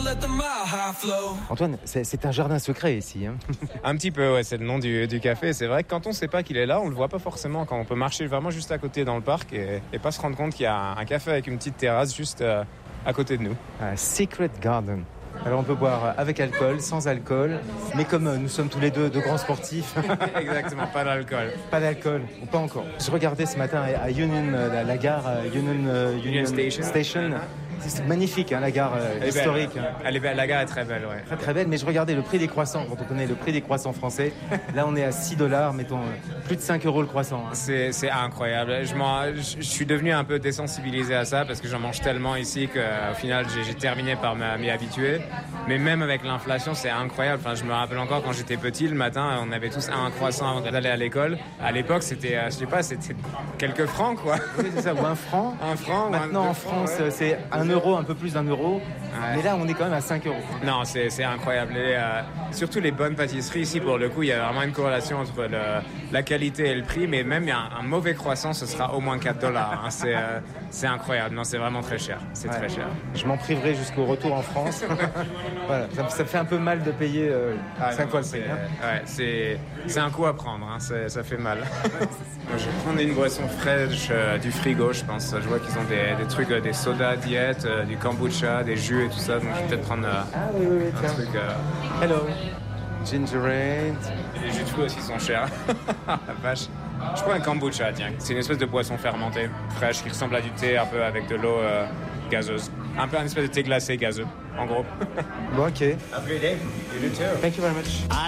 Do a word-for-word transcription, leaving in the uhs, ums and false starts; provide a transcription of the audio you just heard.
Antoine, c'est, c'est un jardin secret ici. Hein. Un petit peu, ouais, c'est le nom du, du café. C'est vrai que quand on ne sait pas qu'il est là, on ne le voit pas forcément. Quand on peut marcher vraiment juste à côté dans le parc et, et pas se rendre compte qu'il y a un, un café avec une petite terrasse juste euh, à côté de nous. Un Secret Garden. Alors on peut boire avec alcool, sans alcool, mais comme nous sommes tous les deux de grands sportifs. Exactement, pas d'alcool. Pas d'alcool, ou pas encore. Je regardais ce matin à Union, la, la gare Union, Union, Union Station. Station. C'est magnifique, hein, la gare euh, historique. Belle, Elle est belle, la gare est très belle, ouais. Très très belle, mais je regardais le prix des croissants, quand on connaît le prix des croissants français. Là, on est à six dollars, mettons, plus de cinq euros le croissant. Hein. C'est, c'est incroyable. Je, m'en, je, je suis devenu un peu désensibilisé à ça parce que j'en mange tellement ici qu'au final, j'ai, j'ai terminé par m'y habituer. Mais même avec l'inflation, c'est incroyable. Enfin, je me rappelle encore quand j'étais petit, le matin, on avait tous un croissant avant d'aller à l'école. À l'époque, c'était, je sais pas, c'était quelques francs, quoi. Oui, c'est ça, ou un franc. Un franc. Maintenant, en France, ouais. C'est un euro, un peu plus d'un euro. Ouais. Mais là, on est quand même à cinq euros. Non, c'est, c'est incroyable. Et, euh, surtout les bonnes pâtisseries ici, pour le coup, il y a vraiment une corrélation entre le, la qualité et le prix. Mais même un, un mauvais croissant, ce sera au moins quatre dollars. Hein. C'est, euh, c'est incroyable. Non, c'est vraiment très cher. C'est ouais. très cher. Je m'en priverai jusqu'au retour en France. Voilà, ça, ça me fait un peu mal de payer euh, ah, cinq fois le prix. Hein. Ouais, c'est, c'est un coup à prendre. Hein. C'est, ça fait mal. Je vais prendre une boisson fraîche euh, du frigo, je pense. Je vois qu'ils ont des, des trucs, euh, des sodas diète, euh, du kombucha, des jus et tout ça. Donc je vais peut-être prendre euh, ah, oui, oui, oui, un tiens. truc. Euh... Hello. Ginger ale. Et les jus de fruits aussi sont chers. La vache. Je prends un kombucha, tiens. C'est une espèce de boisson fermentée, fraîche, qui ressemble à du thé un peu avec de l'eau euh, gazeuse. Un peu un espèce de thé glacé gazeux, en gros. Bon, ok. Have a great day. You do too. Thank you very much.